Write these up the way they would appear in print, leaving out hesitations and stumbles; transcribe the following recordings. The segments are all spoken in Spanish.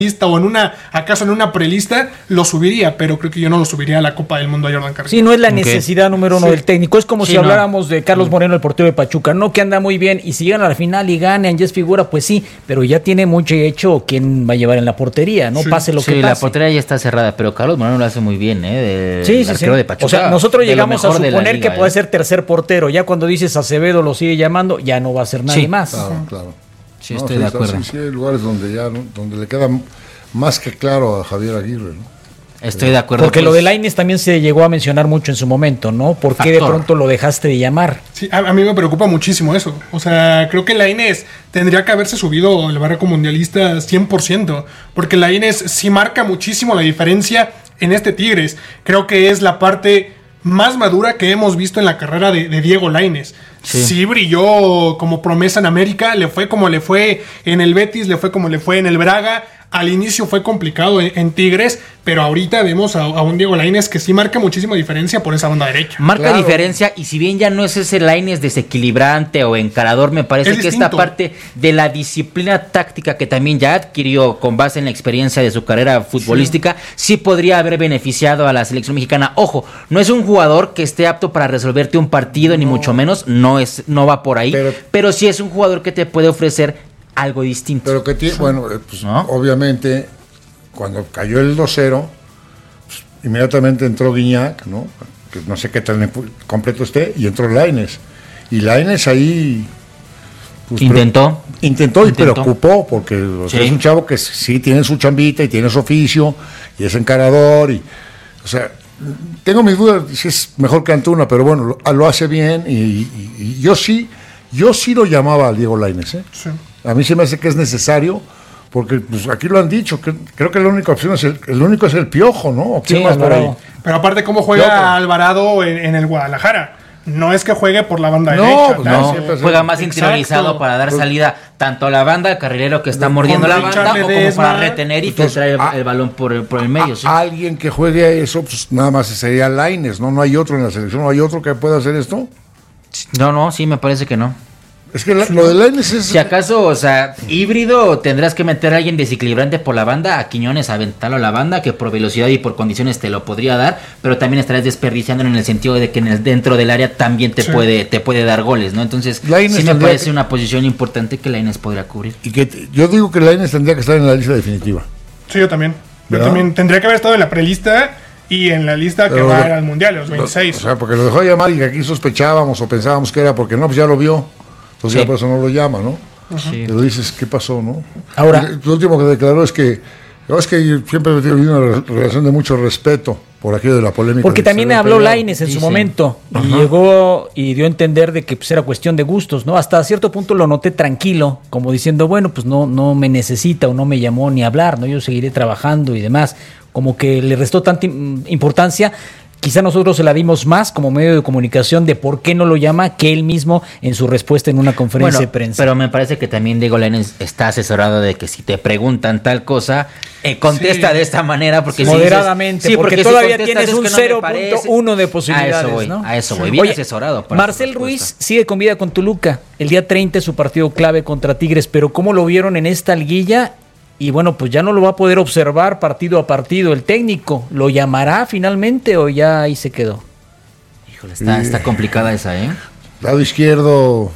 lista o acaso en una prelista, lo subiría, pero creo que yo no lo subiría a la Copa del Mundo a Jordan Carrillo. Sí, no es la necesidad número uno del técnico. Es como si habláramos de Carlos Moreno, el portero de Pachuca, no, que anda muy bien, y si llegan a la final y ganan, ya es figura, pues sí, pero ya tiene mucho hecho quién va a llevar en la portería, no pase lo que pase. La portería ya está cerrada, pero Carlos Moreno lo hace muy bien, del arquero de Pachuca. O sea, nosotros llegamos a suponer que puede ser tercer portero, ya cuando dices Acevedo lo sigue llamando, ya no va a ser nadie más. Claro. Sí, estoy de acuerdo. Sí, hay lugares donde donde le queda más que claro a Javier Aguirre, ¿no? Estoy de acuerdo. Porque lo de Lainez también se llegó a mencionar mucho en su momento, ¿no? ¿Por qué de pronto lo dejaste de llamar? Sí, a mí me preocupa muchísimo eso. O sea, creo que Lainez tendría que haberse subido al barco mundialista 100%, porque Lainez sí marca muchísimo la diferencia en este Tigres. Creo que es la parte más madura que hemos visto en la carrera de Diego Lainez. Sí brilló como promesa en América, le fue como le fue en el Betis, le fue como le fue en el Braga. Al inicio fue complicado en Tigres, pero ahorita vemos a un Diego Lainez que sí marca muchísima diferencia por esa banda derecha. Marca diferencia, y si bien ya no es ese Lainez desequilibrante o encarador, me parece que esta parte de la disciplina táctica que también ya adquirió con base en la experiencia de su carrera futbolística, sí podría haber beneficiado a la selección mexicana. Ojo, no es un jugador que esté apto para resolverte un partido, ni mucho menos, no va por ahí, pero sí es un jugador que te puede ofrecer algo distinto. Pero que tiene, bueno, pues, ¿no? Obviamente, cuando cayó el 2-0, pues, inmediatamente entró Guiñac, ¿no? Que no sé qué tan completo esté, y entró Lainez. Y Lainez ahí pues, intentó y preocupó, porque es un chavo que sí tiene su chambita y tiene su oficio, y es encarador, o sea, tengo mis dudas si es mejor que Antuna, pero bueno, lo hace bien, y yo sí lo llamaba a Diego Lainez, ¿eh? Sí. A mí se me hace que es necesario, porque pues, aquí lo han dicho, creo que la única opción es el único es el Piojo, ¿no? ¿O quién más por ahí? Pero aparte, ¿cómo juega Alvarado en el Guadalajara? No es que juegue por la banda derecha. No, juega más interiorizado para dar salida tanto a la banda, al carrilero que está mordiendo la banda, o como para retener y filtrar el balón por el medio. ¿Sí? Alguien que juegue a eso, pues nada más sería Lainez, ¿no? No hay otro en la selección, ¿no hay otro que pueda hacer esto? No, sí, me parece que no. Es que lo de Lainez es... Si acaso, o sea, híbrido, tendrás que meter a alguien desequilibrante por la banda, a Quiñones, aventarlo a la banda, que por velocidad y por condiciones te lo podría dar, pero también estarás desperdiciándolo en el sentido de que dentro del área también te puede dar goles, ¿no? Entonces, Lainez sí me parece una posición importante que Lainez podría cubrir. Y que yo digo que Lainez tendría que estar en la lista definitiva. Sí, yo también. ¿Verdad? Yo también tendría que haber estado en la prelista y en la lista que va al Mundial, los 26. O sea, porque lo dejó de llamar y que aquí sospechábamos o pensábamos que era porque no, pues ya lo vio. Entonces ya por eso no lo llama, ¿no? Sí. Pero dices, ¿qué pasó, no? Ahora, lo último que declaró es que siempre he tenido una relación de mucho respeto por aquello de la polémica. Porque también habló Lainez en su momento y llegó y dio a entender de que pues, era cuestión de gustos, ¿no? Hasta cierto punto lo noté tranquilo, como diciendo, bueno, pues no me necesita o no me llamó ni a hablar, ¿no? Yo seguiré trabajando y demás. Como que le restó tanta importancia. Quizá nosotros se la dimos más como medio de comunicación de por qué no lo llama que él mismo en su respuesta en una conferencia de prensa. Pero me parece que también Diego Lainez está asesorado de que si te preguntan tal cosa, contesta de esta manera. Porque moderadamente, si porque todavía tienes un 0.1 de posibilidades. A eso voy, bien asesorado. Marcel Ruiz sigue con vida con Toluca. El día 30 es su partido clave contra Tigres, pero ¿cómo lo vieron en esta liguilla? Y bueno, pues ya no lo va a poder observar partido a partido el técnico. ¿Lo llamará finalmente o ya ahí se quedó? Híjole, está complicada esa, ¿eh? Lado izquierdo,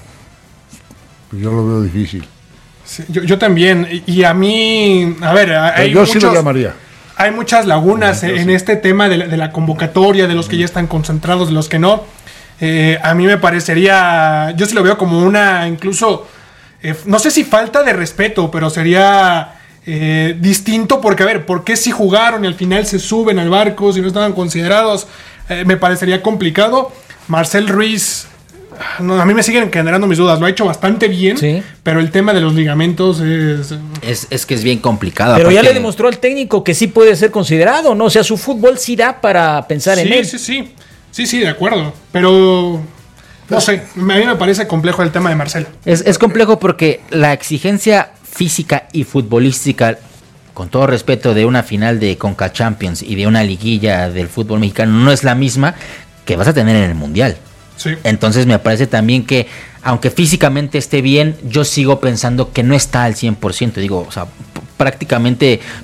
pues yo lo veo difícil. Sí, yo también. Y a mí, a ver, yo sí lo llamaría. Hay muchas lagunas en este tema de la convocatoria, de los que ya están concentrados, de los que no. A mí me parecería, yo sí lo veo como una, incluso, no sé si falta de respeto, pero sería... distinto, porque a ver, ¿por qué si jugaron y al final se suben al barco si no estaban considerados? Me parecería complicado. Marcel Ruiz, a mí me siguen generando mis dudas, lo ha hecho bastante bien, pero el tema de los ligamentos es que es bien complicado. Pero ya le demostró al técnico que sí puede ser considerado, ¿no? O sea, su fútbol sí da para pensar en él. Sí, de acuerdo, pero... No sé, a mí me parece complejo el tema de Marcel. Es complejo porque la exigencia física y futbolística, con todo respeto, de una final de Conca Champions y de una liguilla del fútbol mexicano no es la misma que vas a tener en el Mundial. Sí. Entonces me parece también que, aunque físicamente esté bien, yo sigo pensando que no está al 100%. Digo, o sea, prácticamente